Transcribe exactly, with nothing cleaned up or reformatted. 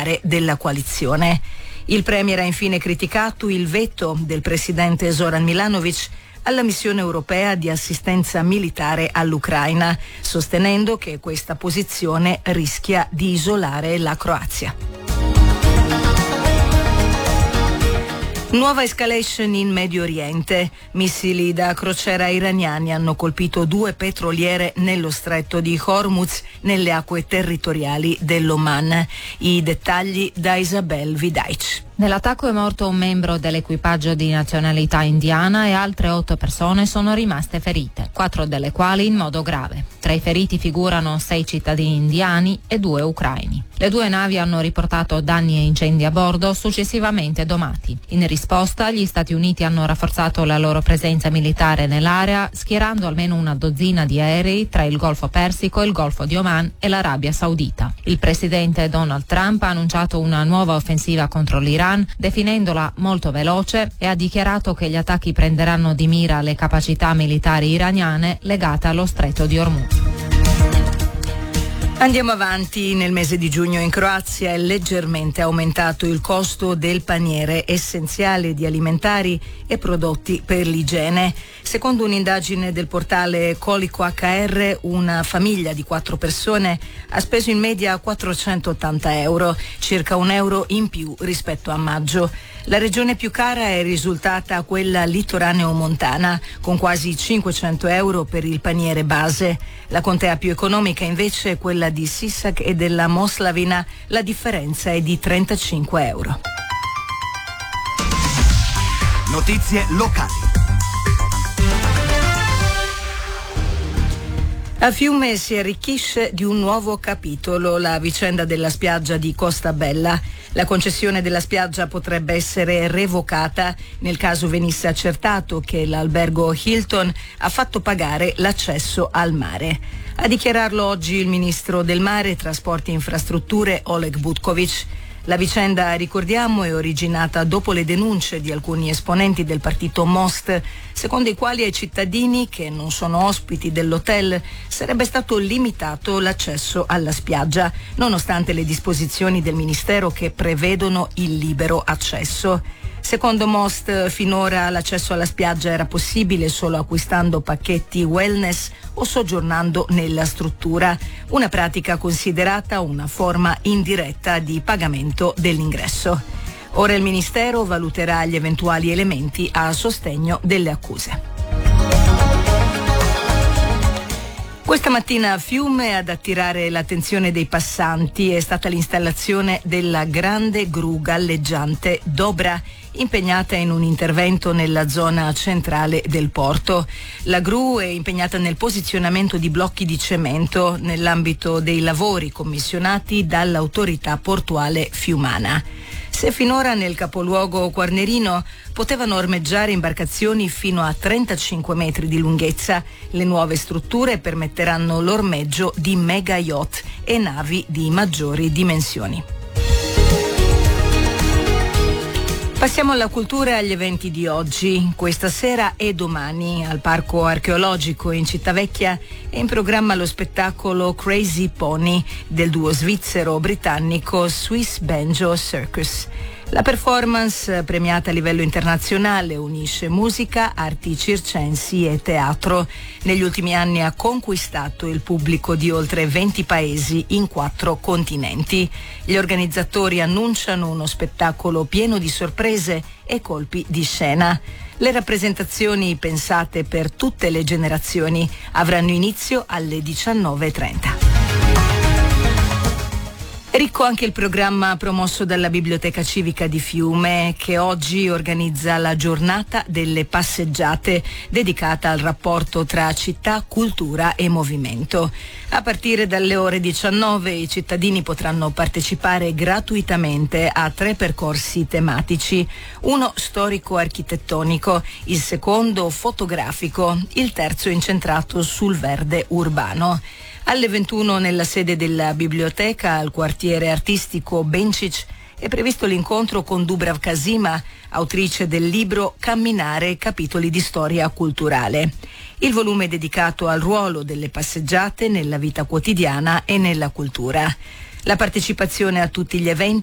militare della coalizione. Il premier ha infine criticato il veto del presidente Zoran Milanovic alla missione europea di assistenza militare all'Ucraina, sostenendo che questa posizione rischia di isolare la Croazia. Nuova escalation in Medio Oriente. Missili da crociera iraniani hanno colpito due petroliere nello stretto di Hormuz, nelle acque territoriali dell'Oman. I dettagli da Isabel Vidaic. Nell'attacco è morto un membro dell'equipaggio di nazionalità indiana e altre otto persone sono rimaste ferite, quattro delle quali in modo grave. Tra i feriti figurano sei cittadini indiani e due ucraini. Le due navi hanno riportato danni e incendi a bordo, successivamente domati. In risposta, gli Stati Uniti hanno rafforzato la loro presenza militare nell'area, schierando almeno una dozzina di aerei tra il Golfo Persico, il Golfo di Oman e l'Arabia Saudita. Il presidente Donald Trump ha annunciato una nuova offensiva contro l'Iran, definendola molto veloce, e ha dichiarato che gli attacchi prenderanno di mira le capacità militari iraniane legate allo stretto di Hormuz. Andiamo avanti. Nel mese di giugno in Croazia è leggermente aumentato il costo del paniere essenziale di alimentari e prodotti per l'igiene. Secondo un'indagine del portale Colico acca erre, una famiglia di quattro persone ha speso in media quattrocentottanta euro, circa un euro in più rispetto a maggio. La regione più cara è risultata quella litoraneo-montana, con quasi cinquecento euro per il paniere base. La contea più economica invece è quella di Sisak e della Moslavina, la differenza è di trentacinque euro. Notizie locali. A Fiume si arricchisce di un nuovo capitolo, la vicenda della spiaggia di Costa Bella. La concessione della spiaggia potrebbe essere revocata nel caso venisse accertato che l'albergo Hilton ha fatto pagare l'accesso al mare. A dichiararlo oggi il ministro del Mare, Trasporti e Infrastrutture Oleg Butkovic. La vicenda, ricordiamo, è originata dopo le denunce di alcuni esponenti del partito Most, secondo i quali ai cittadini che non sono ospiti dell'hotel sarebbe stato limitato l'accesso alla spiaggia, nonostante le disposizioni del Ministero che prevedono il libero accesso. Secondo Most, finora l'accesso alla spiaggia era possibile solo acquistando pacchetti wellness o soggiornando nella struttura, una pratica considerata una forma indiretta di pagamento dell'ingresso. Ora il Ministero valuterà gli eventuali elementi a sostegno delle accuse. Questa mattina a Fiume, ad attirare l'attenzione dei passanti, è stata l'installazione della grande gru galleggiante Dobra, impegnata in un intervento nella zona centrale del porto. La gru è impegnata nel posizionamento di blocchi di cemento nell'ambito dei lavori commissionati dall'autorità portuale fiumana. Se finora nel capoluogo quarnerino potevano ormeggiare imbarcazioni fino a trentacinque metri di lunghezza, le nuove strutture permetteranno l'ormeggio di mega yacht e navi di maggiori dimensioni. Passiamo alla cultura e agli eventi di oggi. Questa sera e domani al Parco Archeologico in Cittavecchia è in programma lo spettacolo Crazy Pony del duo svizzero-britannico Swiss Banjo Circus. La performance, premiata a livello internazionale, unisce musica, arti circensi e teatro. Negli ultimi anni ha conquistato il pubblico di oltre venti paesi in quattro continenti. Gli organizzatori annunciano uno spettacolo pieno di sorprese e colpi di scena. Le rappresentazioni, pensate per tutte le generazioni, avranno inizio alle diciannove e trenta. Ricco anche il programma promosso dalla Biblioteca Civica di Fiume, che oggi organizza la giornata delle passeggiate dedicata al rapporto tra città, cultura e movimento. A partire dalle ore diciannove i cittadini potranno partecipare gratuitamente a tre percorsi tematici, uno storico-architettonico, il secondo fotografico, il terzo incentrato sul verde urbano. Alle ventuno nella sede della biblioteca, al quartiere artistico Bencic, è previsto l'incontro con Dubravka Sima, autrice del libro Camminare, capitoli di storia culturale. Il volume è dedicato al ruolo delle passeggiate nella vita quotidiana e nella cultura. La partecipazione a tutti gli eventi